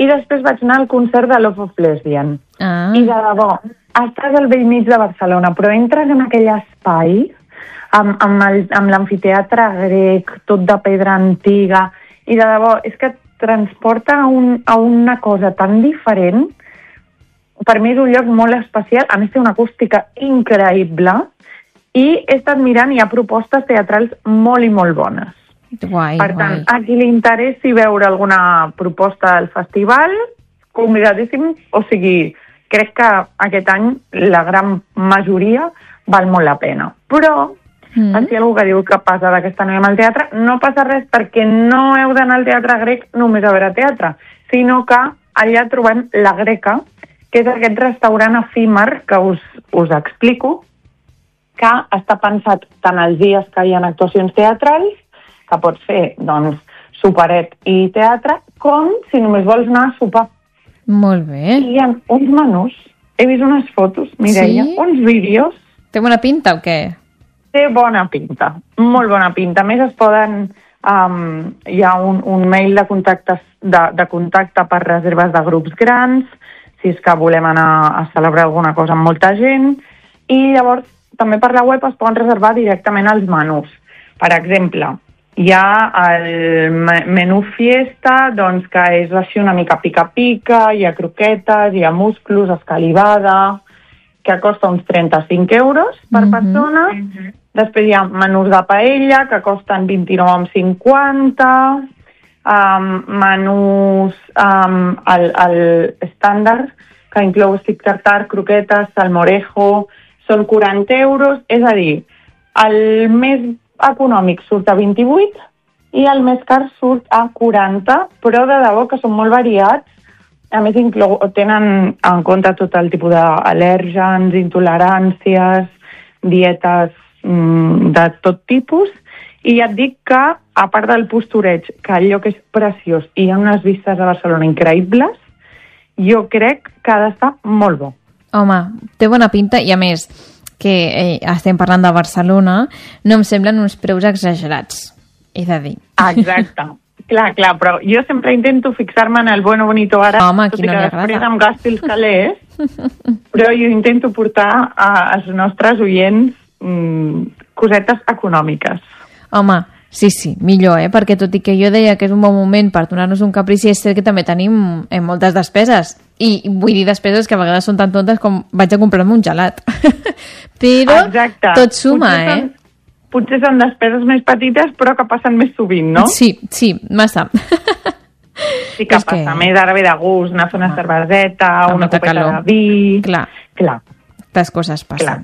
i després vaig anar al concert de Love of Lesbian. I de debò, estàs al vell mig de Barcelona, però entres en aquell espai amb l'amfiteatre grec, tot de pedra antiga, i de debò, és que et transporta a una cosa tan diferent. Per mi és un lloc molt especial, a més té una acústica increïble, i he estat mirant, hi ha propostes teatrals molt i molt bones. Guai, per tant, a qui li interessi veure alguna proposta del festival, convidadíssim, o sigui, crec que aquest any la gran majoria val molt la pena. Però, si algú que diu que passa d'aquesta noia amb el teatre, no passa res perquè no heu d'anar al Teatre Grec només a veure teatre, sinó que allà trobem La Greca, que és aquest restaurant efímer que us explico, que està pensat tant els dies que hi ha actuacions teatrals, que pots fer, doncs, superet i teatre, com si només vols anar a sopar. Molt bé. I hi ha uns menús, he vist unes fotos, Mireia, uns vídeos. Té bona pinta o què? Té bona pinta, molt bona pinta. A més, es poden... hi ha un mail de contacte per reserves de grups grans, si és que volem anar a celebrar alguna cosa amb molta gent, i llavors també per la web es poden reservar directament els menús. Per exemple, hi ha el menú fiesta, doncs, que és així una mica pica-pica, hi ha croquetes, hi ha musclos, escalivada, que costa uns 35 euros per persona. Després hi ha menús de paella, que costen 29,50, menús el estàndard, que inclou stick tartar, croquetes, salmorejo, són 40 euros, és a dir, el més econòmic surt a 28 i el més car surt a 40, però de debò que són molt variats. A més, tenen en compte tot el tipus d'al·lèrgens, intoleràncies, dietes de tot tipus, i ja et dic que, a part del Postoreig, que el lloc és preciós i hi ha unes vistes a Barcelona increïbles, jo crec que ha d'estar molt bo. Home, té bona pinta, i a més, que estem parlant de Barcelona, no em semblen uns preus exagerats, he de dir. Exacte. Clar, però jo sempre intento fixar-me en el bueno, bonito, ara, home, tot i que després em gasti els calés, però jo intento portar als nostres oients cosetes econòmiques. Home, sí, millor, perquè tot i que jo deia que és un bon moment per donar-nos un caprici, és cert que també tenim moltes despeses, i vull dir despeses que a vegades són tan tontes com vaig a comprar-me un gelat. Però exacte. Tot suma, Potser són despeses més petites, però que passen més sovint, no? Sí, massa. Sí que passa, més ara ve de gust, anar a fer una cerveseta, una copeta de vi... Clar. Les coses passen.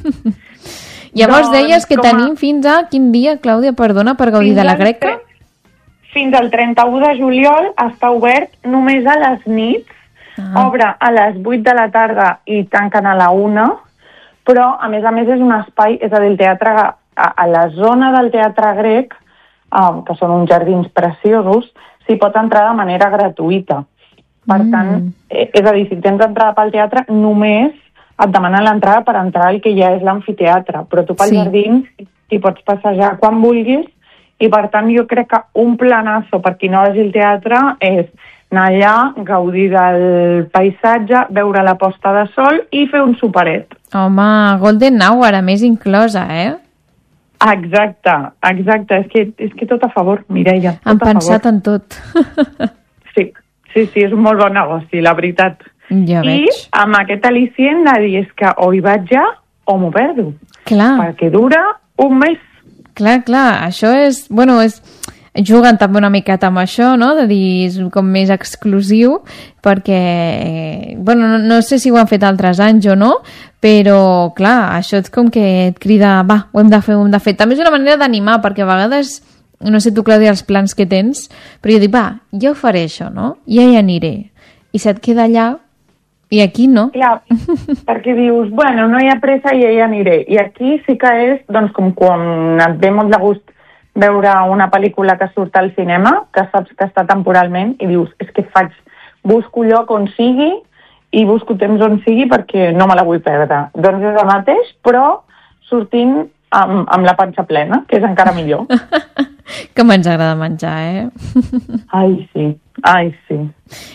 Doncs, Llavors deies que tenim fins a quin dia, Clàudia, perdona, per gaudir de la Greca? Fins al 31 de juliol està obert només a les nits, obre a les 8 de la tarda i tanquen a la 1, però a més és un espai, és a dir, el teatre, a la zona del Teatre Grec, que són uns jardins preciosos, s'hi pot entrar de manera gratuïta. Per tant, és a dir, si tens entrada pel teatre, només et demanen l'entrada per entrar al que ja és l'amfiteatre, però tu pel jardins t'hi pots passejar quan vulguis, i per tant jo crec que un planazo per qui no vagi al teatre és anar allà, gaudir del paisatge, veure la posta de sol i fer un superet. Home, Golden Hour, a més inclosa, Exacte. És que tot a favor, Mireia. Han pensat en tot. Sí, és un molt bon negoci, la veritat. Ja veig. I amb aquest al·licient de dir és que o hi vaig ja o m'ho perdo. Clar. Perquè dura un mes. Clar, això és... Bueno, juguen també una miqueta amb això, no? De dir, és com més exclusiu, perquè... Bueno, no sé si ho han fet altres anys o no, però, clar, això és com que et crida, va, ho hem de fer. També és una manera d'animar, perquè a vegades, no sé tu, Clàudia, els plans que tens, però jo dic, va, ja ho faré això, no? Ja hi aniré. I se't queda allà, i aquí no. Clar, perquè dius, bueno, no hi ha pressa i ja hi aniré. I aquí sí que és, doncs, com quan et ve molt de gust veure una pel·lícula que surt al cinema, que saps que està temporalment, i dius, és que busco lloc on sigui i busco temps on sigui perquè no me la vull perdre. Doncs és el mateix, però sortint amb la panxa plena, que és encara millor. Com ens agrada menjar, Ai, sí.